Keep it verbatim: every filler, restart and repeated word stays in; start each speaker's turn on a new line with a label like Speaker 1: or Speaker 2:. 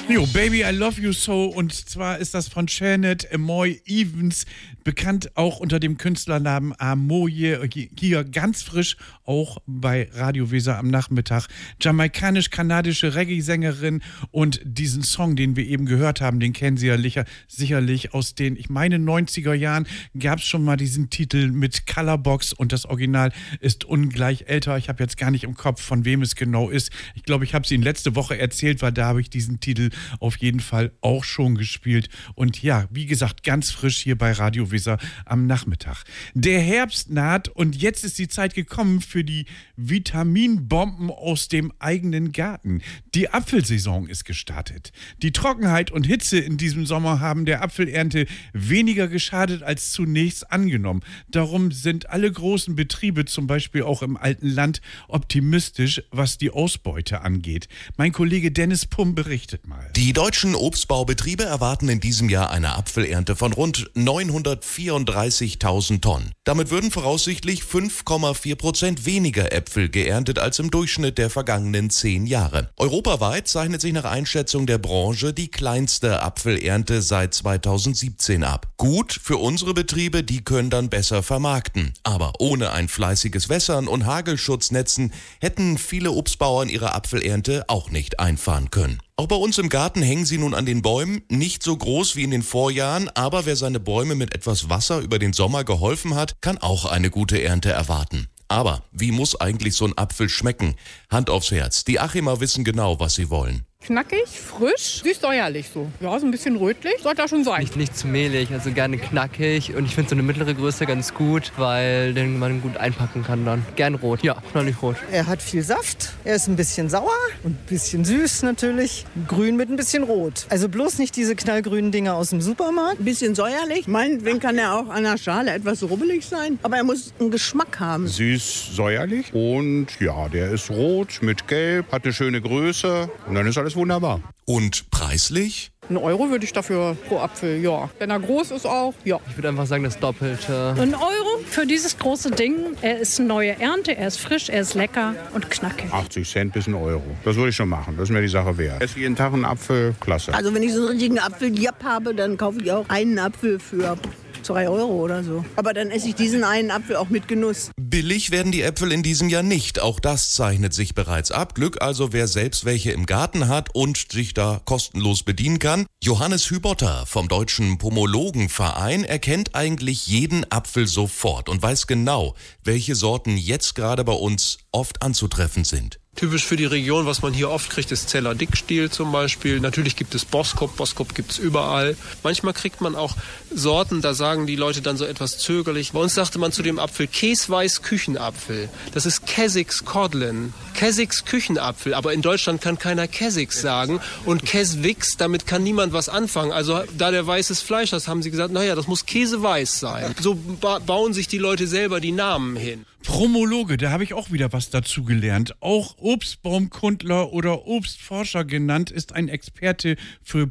Speaker 1: Jo, Baby, I Love You So, und zwar ist das von Janet Moy Evans, bekannt auch unter dem Künstlernamen Amoye, hier ganz frisch, auch bei Radio Weser am Nachmittag. Jamaikanisch-kanadische Reggae-Sängerin, und diesen Song, den wir eben gehört haben, den kennen Sie ja licher, sicherlich aus den, ich meine, neunziger Jahren gab es schon mal diesen Titel mit Colorbox, und das Original ist ungleich älter. Ich habe jetzt gar nicht im Kopf, von wem es genau ist. Ich glaube, ich habe es Ihnen letzte Woche erzählt, weil da habe ich diesen Titel auf jeden Fall auch schon gespielt. Und ja, wie gesagt, ganz frisch hier bei Radio Weser am Nachmittag. Der Herbst naht, und jetzt ist die Zeit gekommen für die Vitaminbomben aus dem eigenen Garten. Die Apfelsaison ist gestartet. Die Trockenheit und Hitze in diesem Sommer haben der Apfelernte weniger geschadet als zunächst angenommen. Darum sind alle großen Betriebe, zum Beispiel auch im alten Land, optimistisch, was die Ausbeute angeht. Mein Kollege Dennis Pumm berichtet mal.
Speaker 2: Die deutschen Obstbaubetriebe erwarten in diesem Jahr eine Apfelernte von rund neunhundertvierunddreißigtausend Tonnen. Damit würden voraussichtlich fünf Komma vier Prozent weniger Äpfel geerntet als im Durchschnitt der vergangenen zehn Jahre. Europaweit zeichnet sich nach Einschätzung der Branche die kleinste Apfelernte seit zweitausendsiebzehn ab. Gut für unsere Betriebe, die können dann besser vermarkten. Aber ohne ein fleißiges Wässern und Hagelschutznetzen hätten viele Obstbauern ihre Apfelernte auch nicht einfahren können. Auch bei uns im Garten hängen sie nun an den Bäumen, nicht so groß wie in den Vorjahren, aber wer seine Bäume mit etwas Wasser über den Sommer geholfen hat, kann auch eine gute Ernte erwarten. Aber wie muss eigentlich so ein Apfel schmecken? Hand aufs Herz, die Achimer wissen genau, was sie wollen.
Speaker 3: Knackig, frisch, süß-säuerlich so. Ja, so ein bisschen rötlich, sollte das schon sein.
Speaker 4: Nicht, nicht zu mehlig, also gerne knackig, und ich finde so eine mittlere Größe ganz gut, weil den man gut einpacken kann dann. Gern rot, ja, knallig rot.
Speaker 5: Er hat viel Saft, er ist ein bisschen sauer und ein bisschen süß natürlich. Grün mit ein bisschen rot. Also bloß nicht diese knallgrünen Dinger aus dem Supermarkt.
Speaker 6: Ein bisschen säuerlich, meinetwegen kann er auch an der Schale etwas rubbelig sein, aber er muss einen Geschmack haben.
Speaker 7: Süß-säuerlich, und ja, der ist rot mit gelb, hat eine schöne Größe, und dann ist alles wunderbar.
Speaker 2: Und preislich?
Speaker 3: Ein Euro würde ich dafür pro Apfel, ja. Wenn er groß ist auch, ja.
Speaker 4: Ich würde einfach sagen, das Doppelte.
Speaker 8: Ein Euro für dieses große Ding. Er ist eine neue Ernte, er ist frisch, er ist lecker und knackig.
Speaker 7: achtzig Cent bis ein Euro. Das würde ich schon machen. Das ist mir die Sache wert. Esse jeden Tag einen Apfel, klasse.
Speaker 6: Also wenn ich so einen richtigen Apfeljapp habe, dann kaufe ich auch einen Apfel für zwei Euro oder so. Aber dann esse ich diesen einen Apfel auch mit Genuss.
Speaker 2: Billig werden die Äpfel in diesem Jahr nicht. Auch das zeichnet sich bereits ab. Glück also, wer selbst welche im Garten hat und sich da kostenlos bedienen kann. Johannes Hübotter vom Deutschen Pomologenverein erkennt eigentlich jeden Apfel sofort und weiß genau, welche Sorten jetzt gerade bei uns oft anzutreffen sind.
Speaker 9: Typisch für die Region, was man hier oft kriegt, ist Zeller Dickstiel zum Beispiel. Natürlich gibt es Boskop, Boskop gibt es überall. Manchmal kriegt man auch Sorten, da sagen die Leute dann so etwas zögerlich. Bei uns sagte man zu dem Apfel Käsweiß Küchenapfel. Das ist Keswick's Codlin. Keswick's Küchenapfel, aber in Deutschland kann keiner Keswick's sagen. Und Keswick's, damit kann niemand was anfangen. Also da der weißes Fleisch ist, haben sie gesagt, naja, das muss käseweiß sein. So ba- bauen sich die Leute selber die Namen hin.
Speaker 1: Promologe, da habe ich auch wieder was dazu gelernt. Auch Obstbaumkundler oder Obstforscher genannt, ist ein Experte für